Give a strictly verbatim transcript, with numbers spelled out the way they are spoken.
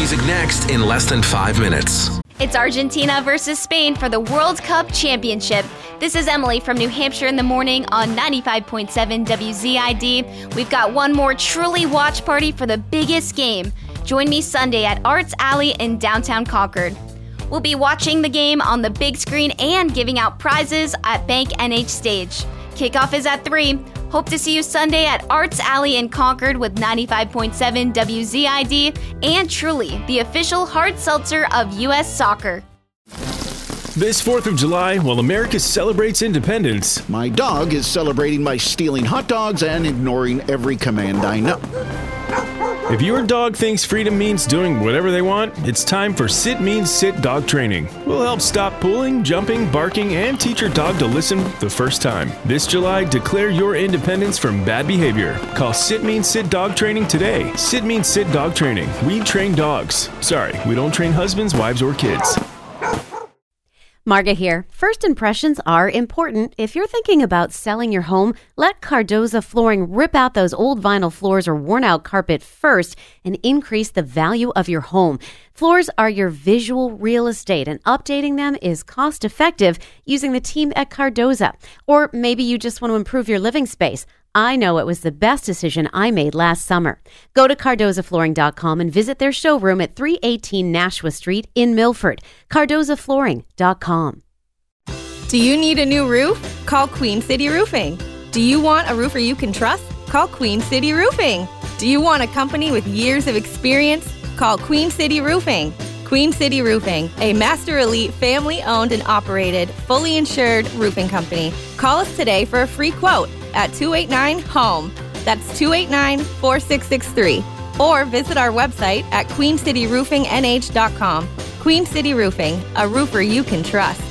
music next in less than five minutes. It's Argentina versus Spain for the World Cup Championship. This is Emily from New Hampshire in the morning on ninety-five point seven W Z I D. We've got one more truly watch party for the biggest game. Join me Sunday at Arts Alley in downtown Concord. We'll be watching the game on the big screen and giving out prizes at Bank N H Stage. Kickoff is at three. Hope to see you Sunday at Arts Alley in Concord with ninety-five point seven W Z I D and Truly, the official hard seltzer of U S soccer. This fourth of July, while America celebrates independence, my dog is celebrating by stealing hot dogs and ignoring every command I know. If your dog thinks freedom means doing whatever they want, it's time for Sit Means Sit dog training. We'll help stop pulling, jumping, barking, and teach your dog to listen the first time. This July, declare your independence from bad behavior. Call Sit Means Sit dog training today. Sit Means Sit dog training. We train dogs. Sorry, we don't train husbands, wives, or kids. Marga here. First impressions are important. If you're thinking about selling your home, let Cardoza Flooring rip out those old vinyl floors or worn-out carpet first and increase the value of your home. Floors are your visual real estate, and updating them is cost-effective using the team at Cardoza. Or maybe you just want to improve your living space. I know it was the best decision I made last summer. Go to cardoza flooring dot com and visit their showroom at three eighteen Nashua Street in Milford. cardoza flooring dot com. Do you need a new roof? Call Queen City Roofing. Do you want a roofer you can trust? Call Queen City Roofing. Do you want a company with years of experience? Call Queen City Roofing. Queen City Roofing, a Master Elite family-owned and operated, fully insured roofing company. Call us today for a free quote at two eight nine HOME. That's two eight nine, four six six three. Or visit our website at queen city roofing n h dot com. Queen City Roofing, a roofer you can trust.